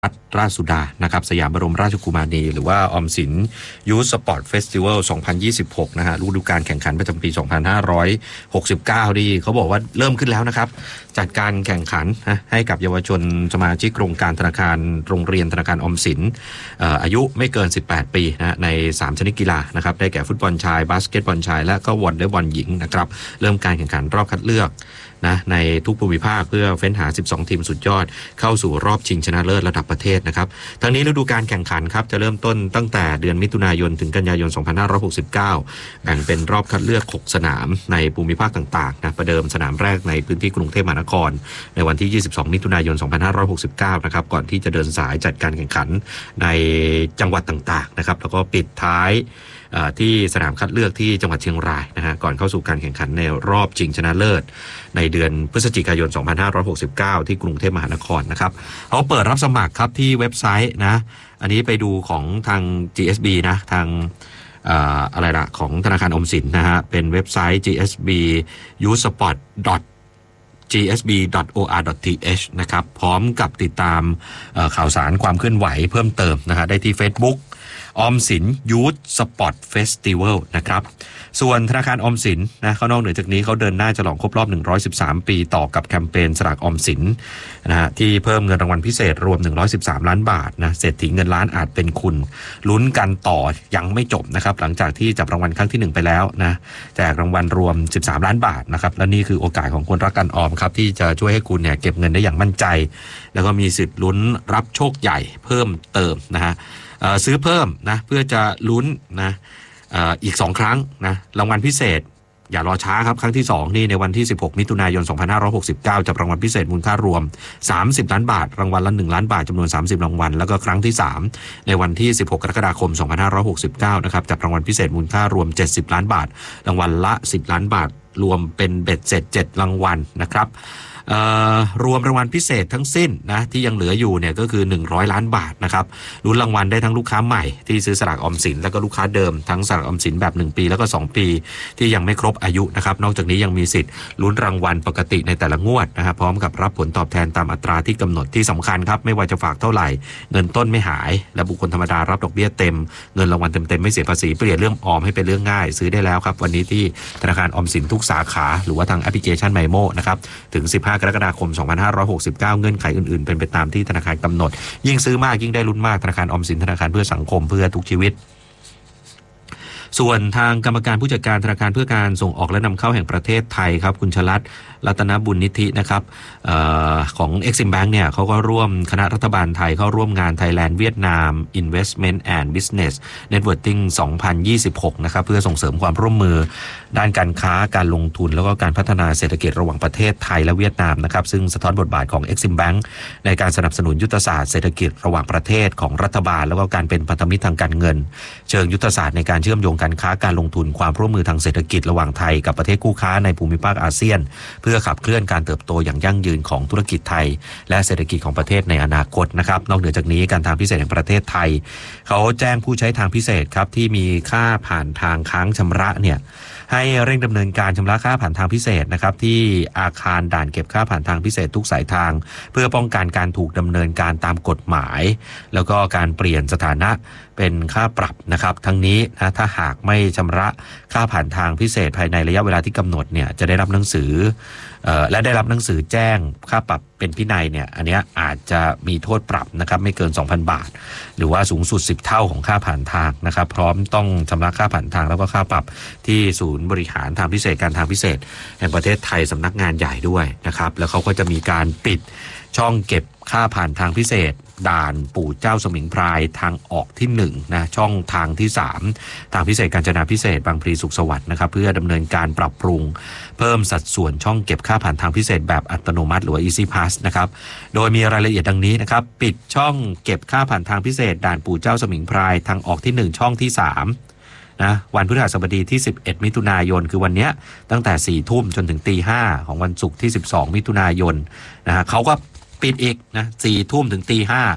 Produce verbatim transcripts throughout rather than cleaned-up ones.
ราชสุดานะครับสยามบรมราชกุมารีหรือว่าออมสินยูทสปอร์ตเฟสติวัลสองพันยี่สิบหกนะฮะฤดูกาลแข่งขันประจำปีสองพันห้าร้อยหกสิบเก้าที่เขาบอกว่าเริ่มขึ้นแล้วนะครับจัดการแข่งขันให้กับเยาวชนสมาชิกโครงการธนาคารโรงเรียนธนาคารออมสินอายุไม่เกินสิบแปดปีนะในสามชนิดกีฬานะครับได้แก่ฟุตบอลชายบาสเกตบอลชายและก็วอลเลย์บอลหญิงนะครับเริ่มการแข่งขันรอบคัดเลือกนะในทุกภูมิภาคเพื่อเฟ้นหาสิบสองทีมสุดยอดเข้าสู่รอบชิงชนะเลิศระดับประเทศนะครับทั้งนี้ฤดูกาลแข่งขันครับจะเริ่มต้นตั้งแต่เดือนมิถุนายนถึงกันยายนสองพันห้าร้อยหกสิบเก้าแบ่งเป็นรอบคัดเลือกหกสนามในภูมิภาคต่างๆนะประเดิมสนามแรกในพื้นที่กรุงเทพมหานครในวันที่ยี่สิบสองมิถุนายนสองพันห้าร้อยหกสิบเก้านะครับก่อนที่จะเดินสายจัดการแข่งขันในจังหวัดต่างๆนะครับแล้วก็ปิดท้ายที่สนามคัดเลือกที่จังหวัดเชียงรายนะฮะก่อนเข้าสู่การแข่งขันในรอบชิงชนะเลิศในเดือนพฤศจิกายนสองพันห้าร้อยหกสิบเก้าที่กรุงเทพมหานครนะครับเขาเปิดรับสมัครครับที่เว็บไซต์นะอันนี้ไปดูของทาง จี เอส บี นะทางอะไรล่ะของธนาคารออมสินนะฮะเป็นเว็บไซต์ จี เอส บี ยูทสปอร์ต จี เอส บี ดอท โอ อาร์ ดอท ที เอช นะครับพร้อมกับติดตามข่าวสารความเคลื่อนไหวเพิ่มเติมนะฮะได้ที่ Facebookออมสินยูทสปอร์ตเฟสติวัลนะครับส่วนธนาคารออมสินนะเขานอกเหนือจากนี้เขาเดินหน้าฉลองครบรอบหนึ่งร้อยสิบสามปีต่อกับแคมเปญสลากออมสินนะฮะที่เพิ่มเงินรางวัลพิเศษรวมหนึ่งร้อยสิบสามล้านบาทนะเศรษฐีเงินล้านอาจเป็นคุณลุ้นกันต่อยังไม่จบนะครับหลังจากที่จับรางวัลครั้งที่หนึ่งไปแล้วนะแจกรางวัลรวมสิบสามล้านบาทนะครับและนี่คือโอกาสของคนรักการออมครับที่จะช่วยให้คุณเนี่ยเก็บเงินได้อย่างมั่นใจแล้วก็มีสิทธิ์ลุ้นรับโชคใหญ่เพิ่มเติมนะฮะซื้อเพิ่มนะเพื่อจะลุ้นนะออีกสองครั้งนะรางวัลพิเศษอย่ารอช้าครับครั้งที่สองนี่ในวันที่สิบหกมิถุนายนสองพันห้าร้อยหกสิบเก้าจับรางวัลพิเศษมูลค่ารวมสามสิบล้านบาทรางวัลละหนึ่งล้านบาทจำนวนสามสิบรางวัลแล้วก็ครั้งที่สามในวันที่สิบหกกรกฎาคมสองพันห้าร้อยหกสิบเก้านะครับจับรางวัลพิเศษมูลค่ารวมเจ็ดสิบล้านบาทรางวัลละสิบล้านบาทรวมเป็นเบ็ดเสร็จเจ็ดรางวัลนะครับรวมรางวัลพิเศษทั้งสิ้นนะที่ยังเหลืออยู่เนี่ยก็คือหนึ่งร้อยล้านบาทนะครับลุ้นรางวัลได้ทั้งลูกค้าใหม่ที่ซื้อสลากออมสินแล้วก็ลูกค้าเดิมทั้งสลากออมสินแบบหนึ่งปีแล้วก็สองปีที่ยังไม่ครบอายุนะครับนอกจากนี้ยังมีสิทธิ์ลุ้นรางวัลปกติในแต่ละงวดนะครับพร้อมกับรับผลตอบแทนตามอัตราที่กำหนดที่สำคัญครับไม่ว่าจะฝากเท่าไหร่เงินต้นไม่หายและบุคคลธรรมดารับดอกเบี้ยเต็มเงินรางวัลเต็มๆไม่เสียภาษีเปลี่ยนเรื่องออมให้เป็นเรื่องง่ายซื้อได้แล้วครับวันนี้ที่ธนาคารออมสินทุกสาขาหรือว่าทางแอปพลิเคชันไมโมนะครับถึงสิบห้ากรกฎาคมสองพันห้าร้อยหกสิบเก้าเงื่อนไขอื่นๆเป็นไปตามที่ธนาคารกำหนดยิ่งซื้อมากยิ่งได้ลุ้นมากธนาคารออมสินธนาคารเพื่อสังคมเพื่อทุกชีวิตส่วนทางกรรมการผู้จัดการธนาคารเพื่อการส่งออกและนำเข้าแห่งประเทศไทยครับคุณชลัดรัตนบุญนิธินะครับเอ่อของ Exim Bank เนี่ยเขาก็ร่วมคณะรัฐบาลไทยเข้าร่วมงาน Thailand Vietnam Investment and Business Networking สองพันยี่สิบหกนะครับเพื่อส่งเสริมความร่วมมือด้านการค้าการลงทุนแล้วก็การพัฒนาเศรษฐกิจระหว่างประเทศไทยและเวียดนามนะครับซึ่งสะท้อนบทบาทของ Exim Bank ในการสนับสนุนยุทธศาสตร์เศรษฐกิจระหว่างประเทศของรัฐบาลแล้วก็การเป็นพันธมิตรทางการเงินเชิงยุทธศาสตร์ในการเชื่อมโยงการค้าการลงทุนความร่วมมือทางเศรษฐกิจระหว่างไทยกับประเทศคู่ค้าในภูมิภาคอาเซียนเพื่อขับเคลื่อนการเติบโตอย่างยั่งยืนของธุรกิจไทยและเศรษฐกิจของประเทศในอนาคตนะครับนอกเหนือจากนี้การทางพิเศษแห่งประเทศไทยเขาแจ้งผู้ใช้ทางพิเศษครับที่มีค่าผ่านทางค้างชำระเนี่ยให้เร่งดำเนินการชำระค่าผ่านทางพิเศษนะครับที่อาคารด่านเก็บค่าผ่านทางพิเศษทุกสายทางเพื่อป้องกันการถูกดำเนินการตามกฎหมายแล้วก็การเปลี่ยนสถานะเป็นค่าปรับนะครับทั้งนี้นะถ้าหากไม่ชำระค่าผ่านทางพิเศษภายในระยะเวลาที่กำหนดเนี่ยจะได้รับหนังสือเอ่อและได้รับหนังสือแจ้งค่าปรับเป็นพินัยเนี่ยอันนี้อาจจะมีโทษปรับนะครับไม่เกิน สองพัน บาทหรือว่าสูงสุดสิบเท่าของค่าผ่านทางนะครับพร้อมต้องชำระค่าผ่านทางแล้วก็ค่าปรับที่ศูนย์บริหารทางพิเศษการทางพิเศษแห่งประเทศไทยสำนักงานใหญ่ด้วยนะครับแล้วเขาก็จะมีการปิดช่องเก็บค่าผ่านทางพิเศษด่านปู่เจ้าสมิงพรายทางออกที่หนึ่งนะช่องทางที่สามทางพิเศษกาญจนาพิเศษบางพลีสุขสวัสดิ์นะครับเพื่อดำเนินการปรับปรุงเพิ่มสัดส่วนช่องเก็บค่าผ่านทางพิเศษแบบอัตโนมัติหรือว่า Easy Pass นะครับโดยมีรายละเอียดดังนี้นะครับปิดช่องเก็บค่าผ่านทางพิเศษด่านปู่เจ้าสมิงพรายทางออกที่หนึ่งช่องที่สามนะวันพฤหัสบดีที่สิบเอ็ดมิถุนายนคือวันนี้ตั้งแต่สี่ทุ่มจนถึงตีห้าของวันศุกร์ที่สิบสองมิถุนายนนะฮะเขาก็ปิดอีกนะสี่ทุ่มถึงตีห้า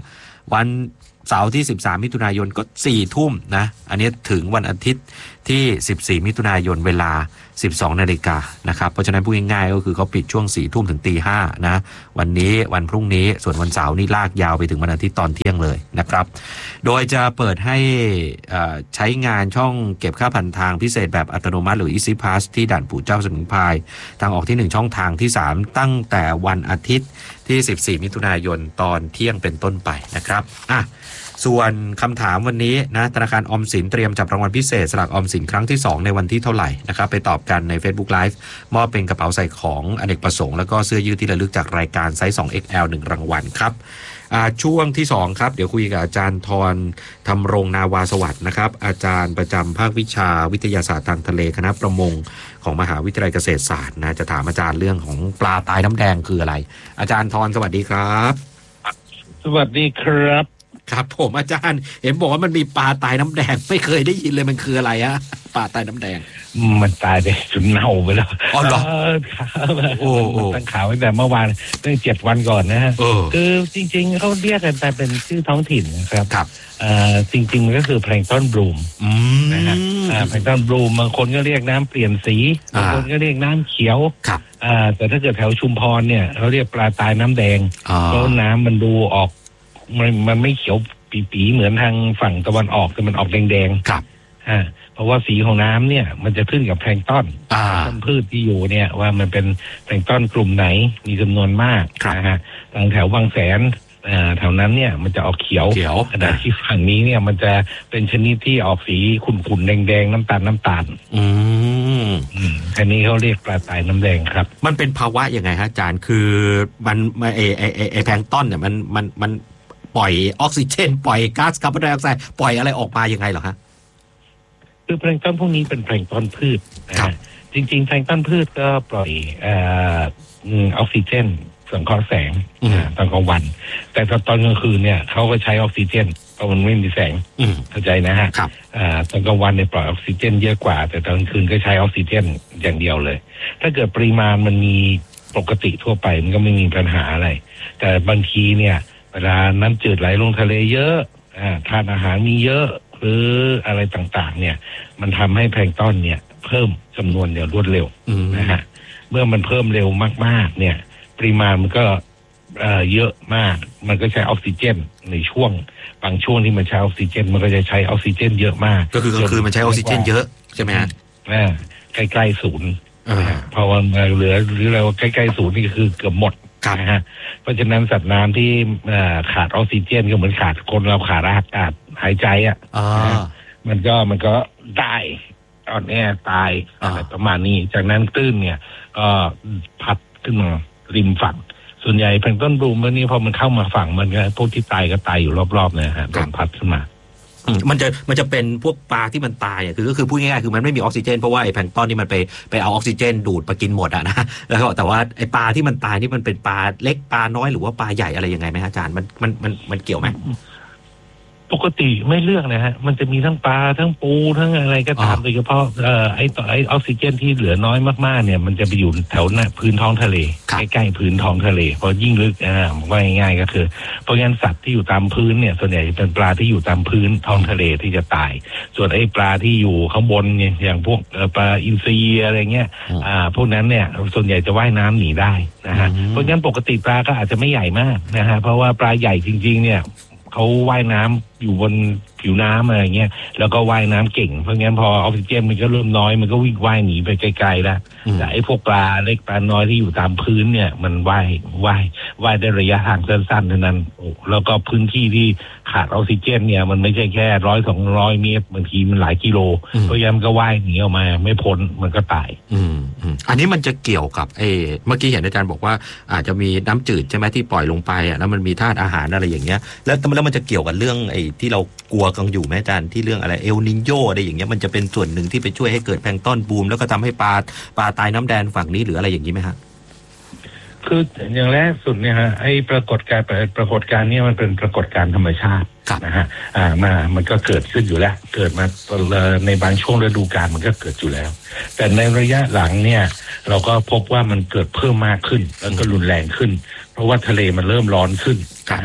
วันเสาร์ที่สิบสามมิถุนายนก็สี่ทุ่มนะอันนี้ถึงวันอาทิตย์ที่สิบสี่มิถุนายนเวลาสิบสองนาฬิกานะครับเพราะฉะนั้นพูดง่ายๆก็คือเขาปิดช่วงสี่ทุ่มถึงตีห้านะวันนี้วันพรุ่งนี้ส่วนวันเสาร์นี่ลากยาวไปถึงวันอาทิตย์ตอนเที่ยงเลยนะครับโดยจะเปิดให้ใช้งานช่องเก็บค่าผ่านทางพิเศษแบบอัตโนมัติหรือ Easy Pass ที่ด่านปู่เจ้าสมิงพรายทางออกที่หนึ่งช่องทางที่สามตั้งแต่วันอาทิตย์ที่สิบสี่มิถุนายนตอนเที่ยงเป็นต้นไปนะครับอ่ะส่วนคำถามวันนี้นะธนาคารออมสินเตรียมจับรางวัลพิเศษสลากออมสินครั้งที่สองในวันที่เท่าไหร่นะครับไปตอบกันใน Facebook Live มอบเป็นกระเป๋าใส่ของอเนกประสงค์แล้วก็เสื้อยืดที่ระลึกจากรายการไซส์ สอง เอ็กซ์ แอล หนึ่งรางวัลครับช่วงที่สองครับเดี๋ยวคุยกับอาจารย์ธรธรรมรงนาวาสวัสดิ์นะครับอาจารย์ประจำภาควิชาวิทยาศาสตร์ทางทะเลคณะประมงของมหาวิทยาลัยเกษตรศาสตร์นะจะถามอาจารย์เรื่องของปลาตายน้ำแดงคืออะไรอาจารย์ธรสวัสดีครับสวัสดีครับครับผมอาจารย์เห็นบอกว่ามันมีปลาตายน้ำแดงไม่เคยได้ยินเลยมันคืออะไรฮะปลาตายน้ำแดงมันตายไปจนเน่าไปแล้วอ๋อเหรอโอ้โหตั้งข่าวตั้งแต่เมื่อวานตั้งเจ็ดวันก่อนนะฮะคือจริงๆเขาเรียกกันไปเป็นชื่อท้องถิ่นนะครับครับจริงๆมันก็คือแพลงก์ต้นบลูมนะฮะแพลงก์ต้นบลูมบางคนก็เรียกน้ำเปลี่ยนสีบางคนก็เรียกน้ำเขียวแต่ถ้าเกิดแถวชุมพรเนี่ยเขาเรียกปลาตายน้ำแดงเพราะน้ำมันดูออกมันมันไม่เขียวปีๆเหมือนทางฝั่งตะวันออกแต่มันออกแดงๆครับอ่าเพราะว่าสีของน้ำเนี่ยมันจะขึ้นกับแพลงก์ต้นต้นพืชที่อยู่เนี่ยว่ามันเป็นแพลงก์ต้นกลุ่มไหนมีจำนวนมากนะฮะทางแถวบางแสนอ่าแถวนั้นเนี่ยมันจะออกเขียวขณะที่ฝั่งนี้เนี่ยมันจะเป็นชนิดที่ออกสีขุ่นๆแดงๆน้ำตาลน้ำตาลอืมอืมอันนี้เขาเรียกปลาตายน้ำแดงครับมันเป็นภาวะยังไงฮะอาจารย์คือมันไอไอไอไอแพลงก์ต้นเนี่ยมันมันมันปล่อยออกซิเจนปล่อยก๊าซคาร์บอนไดออกไซด์ปล่อยอะไรออกมายังไงเหรอฮะคือแพลงก์ต้นพวกนี้เป็นแพลงก์ต้นพืชนะจริงๆแพลงก์ต้นพืชก็ปล่อยเอ่อออกซิเจนสังเคราะห์แสงตอนกลางวันแต่ตอนกลางคืนเนี่ยเขาก็ใช้ออกซิเจนเพราะมันไม่มีแสงเข้าใจนะฮะตอนกลางวันเนี่ยปล่อยออกซิเจนเยอะกว่าแต่ตอนกลางคืนก็ใช้ออกซิเจนอย่างเดียวเลยถ้าเกิดปริมาณมันมีปกติทั่วไปมันก็ไม่มีปัญหาอะไรแต่บางทีเนี่ยเวลาน้ำจืดไหลลงทะเลเยอะทานอาหารมีเยอะหรืออะไรต่างๆเนี่ยมันทำให้แพลงก์ต้นเนี่ยเพิ่มจำนวนอย่างรวดเร็วนะฮะเมื่อมันเพิ่มเร็วมากๆเนี่ยปริมาณมันก็เยอะมากมันก็ใช้ออกซิเจนในช่วงบางช่วงที่มันใช้ออกซิเจนมันก็จะใช้ออกซิเจนเยอะมากก็คือกลางคืนมันใช้ออกซิเจนเยอะใช่ไหมฮะใกล้ๆศูนย์พอมันเหลือหรือเราใกล้ๆศูนย์นี่คือเกือบหมดนะฮะเพราะฉะนั้นสัตว์น้ำที่ขาดออกซิเจนก็เหมือนขาดคนเราขาดอากาศหายใจอ่ะมันก็มันก็ตายตอนนี้ตายอะไรประมาณนี้จากนั้นคลื่นเนี่ยก็พัดขึ้นมาริมฝั่งส่วนใหญ่แพลงก์ต้นบลูมวันนี้พอมันเข้ามาฝั่งมันก็พวกที่ตายก็ตายอยู่รอบๆเนี่ยฮะโดนพัดขึ้นมามันจะมันจะเป็นพวกปลาที่มันตายอ่ะคือก็คือพูดง่ายๆคือมันไม่มีออกซิเจนเพราะว่าไอ้แพลงก์ต้นนี่มันไปไปเอาออกซิเจนดูดไปกินหมดอ่ะนะแล้วก็แต่ว่าไอ้ปลาที่มันตายนี่มันเป็นปลาเล็กปลาน้อยหรือว่าปลาใหญ่อะไรยังไงไหมอาจารย์มันมันมันมันเกี่ยวไหมปกติไม่เลือกนะฮะมันจะมีทั้งปลาทั้งปูทั้งอะไรก็ตามโดยเฉพาะเอ่อไอ้ต่อไอ้ออกซิเจนที่เหลือน้อยมากๆเนี่ยมันจะไปอยู่แถวหน้าพื้นท้องทะเลใกล้ๆพื้นท้องทะเลพอยิ่งลึกอ่าว่าง่ายๆก็คือเพราะงั้นสัตว์ที่อยู่ตามพื้นเนี่ยส่วนใหญ่จะเป็นปลาที่อยู่ตามพื้นท้องทะเลที่จะตายส่วนไอ้ปลาที่อยู่ข้างบนเนี่ยอย่างพวกปลาอินทรีอะไรเงี้ยอ่าพวกนั้นเนี่ยส่วนใหญ่จะว่ายน้ำหนีได้นะฮะเพราะงั้นปกติปลาก็อาจจะไม่ใหญ่มากนะฮะเพราะว่าปลาใหญ่จริงๆเนี่ยเขาว่ายน้ำอยู่บนผิวน้ำอะไรเงี้ยแล้วก็ว่ายน้ำเก่งเพราะงั้นพอออกซิเจนมันก็เริ่มน้อยมันก็วิ่งว่ายหนีไปไกลๆแล้วแต่ไอ้พวกปลาเล็กปลาน้อยที่อยู่ตามพื้นเนี่ยมันว่ายว่ายว่ายได้ระยะทางสั้นๆเท่านั้นแล้วก็พื้นที่ที่ขาดออกซิเจนเนี่ยมันไม่ใช่แค่ร้อยสองร้อยเมตรบางทีมันหลายกิโลเพราะงั้นมันก็ว่ายหนีออกมาไม่พ้นมันก็ตายอืมอันนี้มันจะเกี่ยวกับเอเมื่อกี้เห็นอาจารย์บอกว่าอาจจะมีน้ำจืดใช่ไหมที่ปล่อยลงไปอ่ะแล้วมันมีธาตุอาหารอะไรอย่างเงี้ยแล้วแล้วมันจะเกี่ยวกับเรื่องไอ้ที่เรากลัวกันอยู่ไหมอาจารย์ที่เรื่องอะไรเอลนิโญอะไรอย่างเงี้ยมันจะเป็นส่วนหนึ่งที่ไปช่วยให้เกิดแพลงก์ต้นบูมแล้วก็ทำให้ปลาปลาตายน้ำแดงฝั่งนี้หรืออะไรอย่างนี้ไหมฮะคืออย่างแรกสุดเนี่ยฮะไอ้ปรากฏการณ์ปรากฏการณ์นี้มันเป็นปรากฏการณ์ธรรมชาตินะฮะอ่ามามันก็เกิดขึ้นอยู่แล้วเกิดมาในบางช่วงฤดูกาลมันก็เกิดอยู่แล้วแต่ในระยะหลังเนี่ยเราก็พบว่ามันเกิดเพิ่มมากขึ้นแล้วก็รุนแรงขึ้นเพราะว่าทะเลมันเริ่มร้อนขึ้นนะฮะ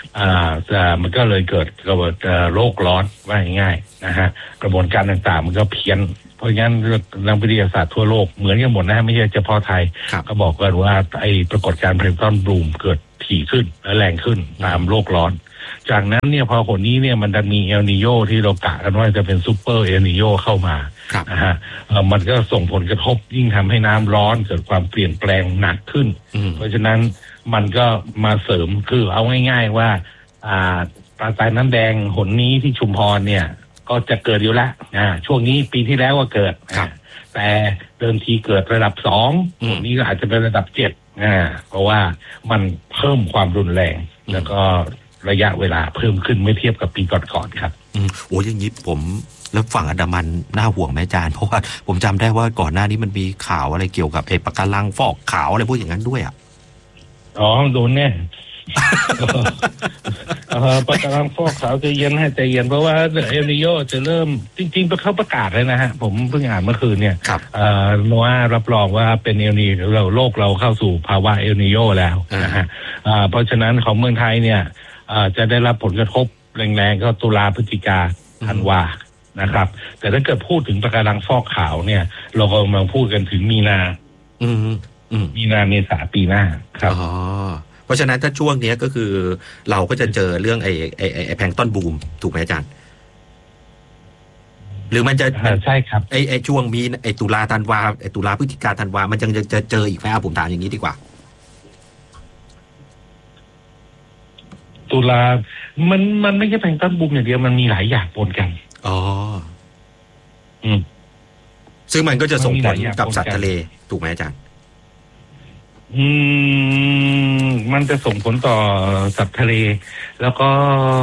อ่ามันก็เลยเกิดกระบวนโรคร้อนว่าง่ายๆนะฮะกระบวนการต่างๆมันก็เพี้ยนเพราะงั้นนักวิทยาศาสตร์ทั่วโลกเหมือนกันหมดนะฮะไม่ใช่เฉพาะไทยก็บอกกันว่าไอ้ปรากฏการณ์เพลงต้นบลูมเกิดถี่ขึ้นและแรงขึ้นตามโลกร้อนจากนั้นเนี่ยพอคนนี้เนี่ยมันจะมีเอลนีโญที่เรากะกันว่าจะเป็นซูเปอร์เอลนีโญเข้ามานะฮะมันก็ส่งผลกระทบยิ่งทำให้น้ำร้อนเกิดความเปลี่ยนแปลงหนักขึ้นเพราะฉะนั้นมันก็มาเสริมคือเอาง่ายๆว่าอ่าปลาตายน้ำแดงหนนี้ที่ชุมพรเนี่ยก็จะเกิดอยู่แล้วอ่าช่วงนี้ปีที่แล้วก็เกิดแต่เดิมทีเกิดระดับสองหนนี้ก็อาจจะเป็นระดับเจ็ดอ่าเพราะว่ามันเพิ่มความรุนแรงแล้วก็ระยะเวลาเพิ่มขึ้นไม่เทียบกับปีก่อนๆครับอืมโอ้ยอย่างนี้ผมแล้วฝั่งอันดามันน่าห่วงไหมอาจารย์เพราะว่าผมจำได้ว่าก่อนหน้านี้มันมีข่าวอะไรเกี่ยวกับไอ้ปะการังฟอกขาวอะไรพวกอย่างนั้นด้วยอ่ะอ๋อโดนแน่ ปะการังฟอกขาวใจเย็นให้ใจเย็นเพราะว่าเอลนีโญจะเริ่มจริงๆเขาประกาศเลยนะฮะผมเพิ่งอ่านเมื่อคืนเนี่ยว่ารับรองว่าเป็นเอลนีเราโลกเราเข้าสู่ภาวะเอลนีโญแล้วนะฮะเพราะฉะนั้นของเมืองไทยเนี่ยจะได้รับผลกระทบแรงๆก็ตุลาพฤศจิกาธันวานะครับแต่ถ้าเกิดพูดถึงปะการังฟอกขาวเนี่ยเรากำลังพูดกันถึงมีนามีนาเมษาปีหน้าครับอ๋อเพราะฉะนั้นถ้าช่วงนี้ก็คือเราก็จะเจอเรื่องไอ้ไอ้ไอ้แพลงก์ต้นบูมถูกไหมอาจารย์หรือมันจะใช่ครับไอ้ไอ้ช่วงมีไอ้ตุลาธันวาไอ้ตุลาพฤศจิกาธันวามันยังจะจะเจออีกไหมครับผมถามอย่างนี้ดีกว่าตุลามันมันไม่ใช่แพลงก์ต้นบูมอย่างเดียวมันมีหลายอย่างปนกันอ๋ออืมซึ่งมันก็จะส่งผลกับสัตว์ทะเลถูกไหมอาจารย์อืมมันจะส่งผลต่อสัตว์ทะเลแล้วก็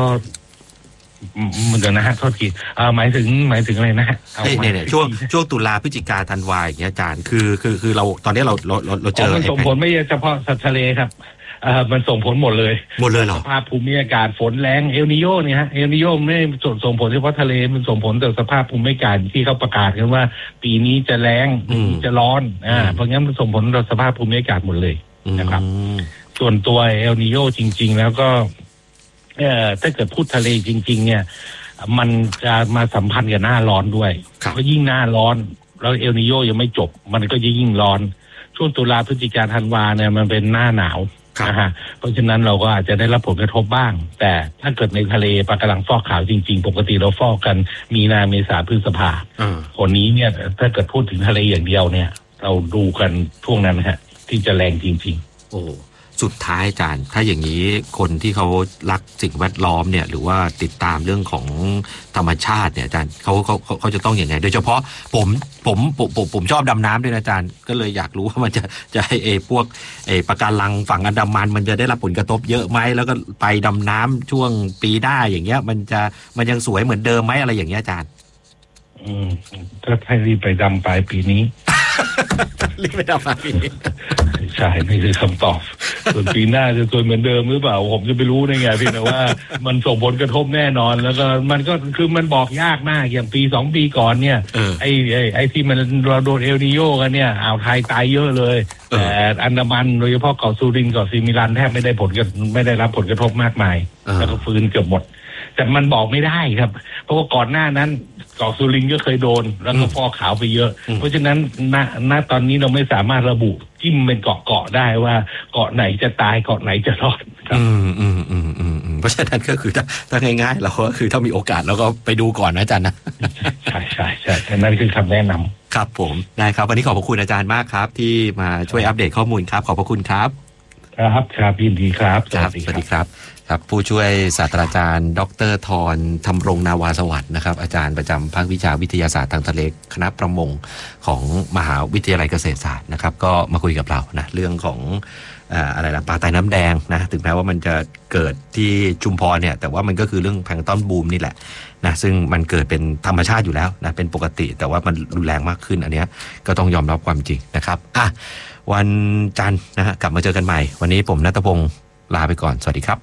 มันจะนะฮะโทษทีอ่าหมายถึงหมายถึงอะไรนะฮะเนี่ยเนี่ยช่วงช่วงตุลาพฤศจิกาธันวาอย่างเงี้ยอาจารย์คือคือคือเราตอนนี้เราเราเราเจอมันส่งผลไม่เฉพาะสัตว์ทะเลครับอ่ามันส่งผลหมดเลยหมดเลยเหรอสภาพภูมิอากาศฝนแรงเอลนีโญเนี่ยฮะเอลนีโญไม่ส่งส่งผลเฉพาะทะเลมันส่งผลต่อสภาพภูมิอากาศที่เขาประกาศกันว่าปีนี้จะแรงจะร้อนอ่าเพราะงั้นมันส่งผลต่อสภาพภูมิอากาศหมดเลยนะครับส่วนตัวเอลนีโญจริงๆแล้วก็เอ่อถ้าเกิดพูดทะเลจริงๆเนี่ยมันจะมาสัมพันธ์กับหน้าร้อนด้วยเพราะยิ่งหน้าร้อนแล้วเอลนีโญยังไม่จบมันก็จะยิ่งร้อนช่วงตุลาพฤศจิกาธันวาเนี่ยมันเป็นหน้าหนาวนะฮะเพราะฉะนั้นเราก็อาจจะได้รับผลกระทบบ้างแต่ถ้าเกิดในทะเลปะการังฟอกขาวจริงๆปกติเราฟอกกันมีนาเมษาพฤษภาคนนี้เนี่ยถ้าเกิดพูดถึงทะเลอย่างเดียวเนี่ยเราดูกันช่วงนั้นฮะที่จะแรงจริงๆโอ้สุดท้ายอาจารย์ถ้าอย่างนี้คนที่เขารักสิ่งแวดล้อมเนี่ยหรือว่าติดตามเรื่องของธรรมชาติเนี่ยอาจารย์เขาเขาเขาจะต้องอย่างไรโดยเฉพาะผมผมผมผมผมชอบดำน้ำด้วยนะอาจารย์ก็เลยอยากรู้ว่ามันจะจะไอ้พวกไอ้ปะการังฝั่งอันดามันมันจะได้รับผลกระทบเยอะไหมแล้วก็ไปดำน้ำช่วงปีหน้าอย่างเงี้ยมันจะมันยังสวยเหมือนเดิมไหมอะไรอย่างเงี้ยอาจารย์อืมถ้าให้รีบไปดำปลายปีนี้รีบไปดำปลายปีนี้ใช่นี่คือคำตอบส่วนปีหน้าจะสวยเหมือนเดิมหรือเปล่าผมจะไปรู้ได้ไงพี่นะว่ามันส่งผลกระทบแน่นอนแล้วก็มันก็คือมันบอกยากมากอย่างปีสองปีก่อนเนี่ยไอ้ไอ้ไอ้ที่มันเราโดนเอลนีโญกันเนี่ยอ่าวไทยตายเยอะเลยแต่อันดามันโดยเฉพาะเกาะสุรินทร์เกาะซิมิลันแทบไม่ได้ผลกระไม่ได้รับผลกระทบมากมายแล้วก็ฟื้นเกือบหมดแต่มันบอกไม่ได้ครับเพราะว่าก่อนหน้านั้นเกาะสุรินทร์ก็เคยโดนแล้วก็ฟอกขาวไปเยอะเพราะฉะนั้นณณตอนนี้เราไม่สามารถระบุจิ้มเป็นเกาะเกาะได้ว่าเกาะไหนจะตายเกาะไหนจะรอดอืมอืมอืมอืมเพราะฉะนั้นก็คือถ้าถ้าง่ายๆเราก็คือถ้ามีโอกาสเราก็ไปดูก่อนนะอาจารย์นะใช่ใช่ใช่นั่นคือคำแนะนำครับผมได้ครับวันนี้ขอบพระคุณอาจารย์มากครับที่มาช่วยอัปเดตข้อมูลครับขอบพระคุณครับครับครับยินดีครับสวัสดีครับครับผู้ช่วยศาสตราจารย์ดร.ธรธำรงนาวาสวัสดิ์นะครับอาจารย์ประจำภาควิชาวิทยาศาสตร์ทางทะเลคณะประมงของมหาวิทยาลัยเกษตรศาสตร์นะครับก็มาคุยกับเรานะเรื่องของอะไรล่ะปลาไตน้ำแดงนะถึงแม้ว่ามันจะเกิดที่ชุมพรเนี่ยแต่ว่ามันก็คือเรื่องแพลงก์ต้นบูมนี่แหละนะซึ่งมันเกิดเป็นธรรมชาติอยู่แล้วนะเป็นปกติแต่ว่ามันรุนแรงมากขึ้นอันนี้ก็ต้องยอมรับความจริงนะครับอ่ะวันจันทร์นะฮะกลับมาเจอกันใหม่วันนี้ผมณัฐพงศ์ลาไปก่อนสวัสดีครับ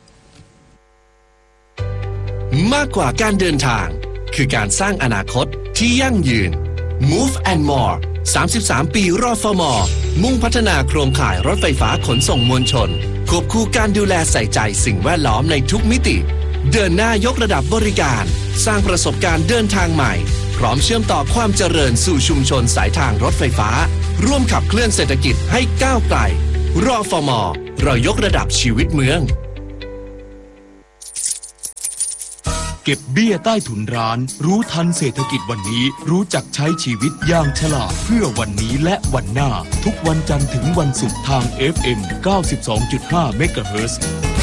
มากกว่าการเดินทางคือการสร้างอนาคตที่ยั่งยืน Move and More สามสิบสามปีรฟม.มุ่งพัฒนาโครงข่ายรถไฟฟ้าขนส่งมวลชนขควบคู่การดูแลใส่ใจสิ่งแวดล้อมในทุกมิติเดินหน้ายกระดับบริการสร้างประสบการณ์เดินทางใหม่พร้อมเชื่อมต่อความเจริญสู่ชุมชนสายทางรถไฟฟ้าร่วมขับเคลื่อนเศรษฐกิจให้ก้าวไกลรอ ฟม.เรายกระดับชีวิตเมืองเก็บเบี้ยใต้ถุนร้านรู้ทันเศรษฐกิจวันนี้รู้จักใช้ชีวิตอย่างฉลาดเพื่อวันนี้และวันหน้าทุกวันจันทร์ถึงวันศุกร์ทาง เอฟ เอ็ม เก้าสิบสองจุดห้า เมกะเฮิรตซ์